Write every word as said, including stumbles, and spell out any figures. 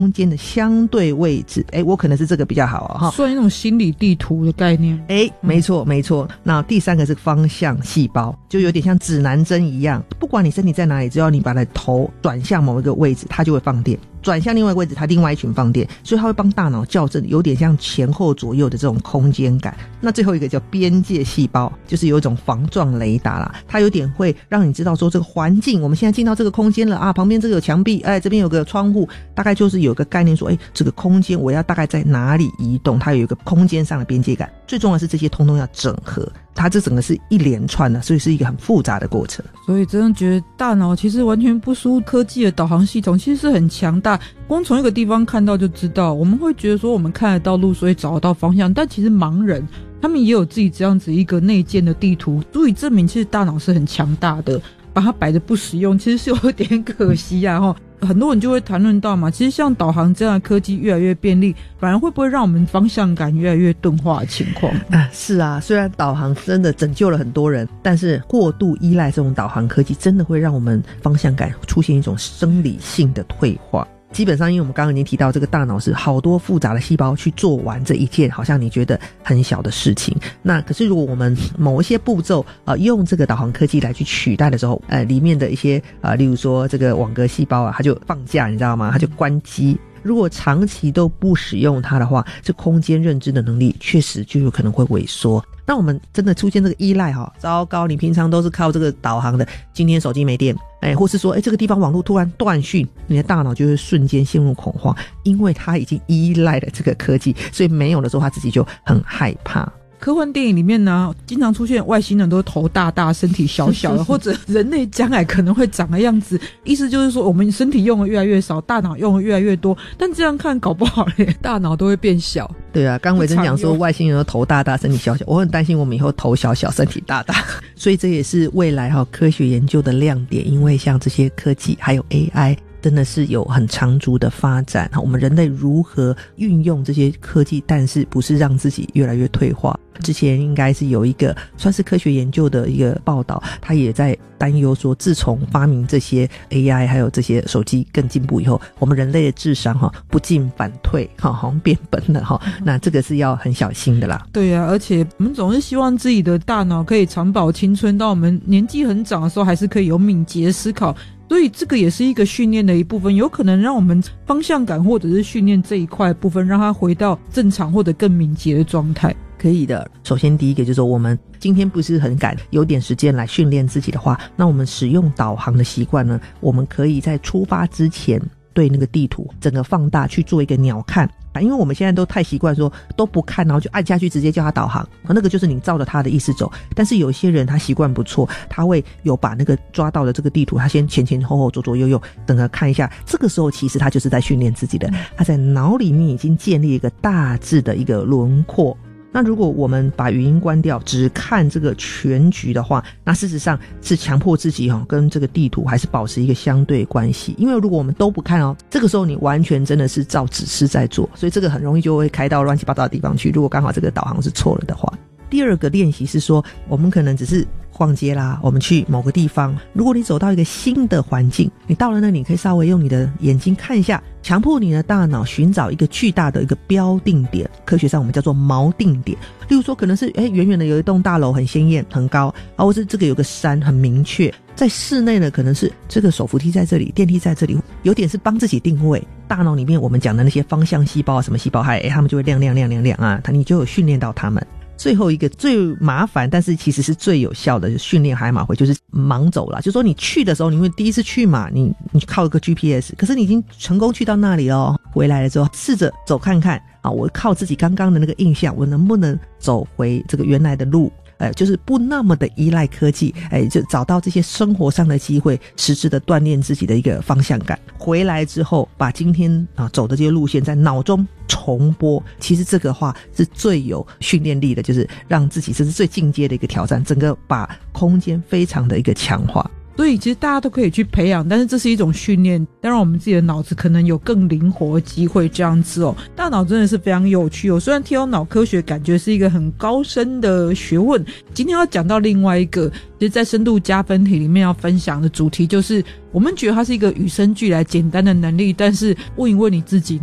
空间的相对位置，诶，我可能是这个比较好哦， 算一种心理地图的概念。 诶，没错没错。那第三个是方向细胞，就有点像指南针一样，不管你身体在哪里，只要你把它头转向某一个位置，它就会放电，转向另外一个位置，它另外一群放电，所以它会帮大脑校正，有点像前后左右的这种空间感。那最后一个叫边界细胞，就是有一种防撞雷达啦，它有点会让你知道说这个环境，我们现在进到这个空间了啊，旁边这个有墙壁，哎，这边有个窗户，大概就是有个概念说，哎，这个空间我要大概在哪里移动，它有一个空间上的边界感。最重要的是这些通通要整合，它这整个是一连串的，所以是一个很复杂的过程。 所以真的觉得大脑其实完全不输科技的导航系统，其实是很强大，光从一个地方看到就知道。我们会觉得说我们看得到路，所以找得到方向，但其实盲人他们也有自己这样子一个内建的地图，足以证明其实大脑是很强大的。把它摆着不实用，其实是有点可惜啊齁。很多人就会谈论到嘛，其实像导航这样的科技越来越便利，反而会不会让我们方向感越来越钝化的情况？ 啊，是啊，虽然导航真的拯救了很多人，但是过度依赖这种导航科技，真的会让我们方向感出现一种生理性的退化。基本上因为我们刚刚已经提到这个大脑是好多复杂的细胞去做完这一件好像你觉得很小的事情，那可是如果我们某一些步骤呃用这个导航科技来去取代的时候，呃里面的一些呃例如说这个网格细胞啊，它就放假，你知道吗？它就关机。如果长期都不使用它的话，这空间认知的能力确实就有可能会萎缩。那我们真的出现这个依赖哈，糟糕，你平常都是靠这个导航的，今天手机没电，哎，或是说哎这个地方网络突然断讯，你的大脑就会瞬间陷入恐慌，因为它已经依赖了这个科技，所以没有的时候它自己就很害怕。 科幻电影里面呢，经常出现外星人都头大大身体小小的或者人类将来可能会长的样子，意思就是说我们身体用的越来越少，大脑用的越来越多，但这样看搞不好连大脑都会变小。 对啊，刚伟珍讲说外星人都头大大身体小小，我很担心我们以后头小小身体大大，所以这也是未来哈科学研究的亮点，因为像这些科技还有 A I真的是有很长足的发展，我们人类如何运用这些科技，但是不是让自己越来越退化。之前应该是有一个算是科学研究的一个报道，他也在担忧说自从发明这些 A I 还有这些手机更进步以后，我们人类的智商不进反退，好像变笨了，那这个是要很小心的啦。 对啊，而且我们总是希望自己的大脑可以长保青春，到我们年纪很长的时候还是可以有敏捷思考，所以这个也是一个训练的一部分，有可能让我们方向感或者是训练这一块部分让它回到正常或者更敏捷的状态。 可以的。首先第一个就是说，我们今天不是很赶，有点时间来训练自己的话，那我们使用导航的习惯呢，我们可以在出发之前对那个地图整个放大去做一个鸟瞰，因为我们现在都太习惯说都不看，然后就按下去直接叫他导航，那个就是你照着他的意思走。但是有一些人他习惯不错，他会有把那个抓到的这个地图，他先前前后后左左右右整个看一下，这个时候其实他就是在训练自己的，他在脑里面已经建立一个大致的一个轮廓。那如果我们把语音关掉，只看这个全局的话，那事实上是强迫自己哦，跟这个地图还是保持一个相对关系。因为如果我们都不看哦，这个时候你完全真的是照指示在做，所以这个很容易就会开到乱七八糟的地方去，如果刚好这个导航是错了的话。第二个练习是说，我们可能只是逛街啦，我们去某个地方，如果你走到一个新的环境，你到了那里你可以稍微用你的眼睛看一下，强迫你的大脑寻找一个巨大的一个标定点，科学上我们叫做锚定点。例如说可能是诶远远的有一栋大楼很鲜艳很高，啊，或是这个有个山很明确，在室内呢可能是这个手扶梯在这里，电梯在这里，有点是帮自己定位。大脑里面我们讲的那些方向细胞啊什么细胞，诶他们就会亮亮亮亮亮啊，你就有训练到他们。最后一个最麻烦但是其实是最有效的训练海马回，就是盲走啦。就是说你去的时候，你会第一次去嘛，你你靠一个 G P S， 可是你已经成功去到那里了，回来了之后试着走看看啊，我靠自己刚刚的那个印象，我能不能走回这个原来的路，呃，就是不那么的依赖科技，哎，就找到这些生活上的机会，实质的锻炼自己的一个方向感。回来之后，把今天啊走的这些路线在脑中重播，其实这个话是最有训练力的，就是让自己这是最进阶的一个挑战，整个把空间非常的一个强化。 所以其实大家都可以去培养，但是这是一种训练，当然我们自己的脑子可能有更灵活的机会这样子哦。大脑真的是非常有趣哦，虽然提到脑科学感觉是一个很高深的学问，今天要讲到另外一个，其实在深度加分题里面要分享的主题就是我们觉得它是一个与生俱来简单的能力，但是问一问你自己，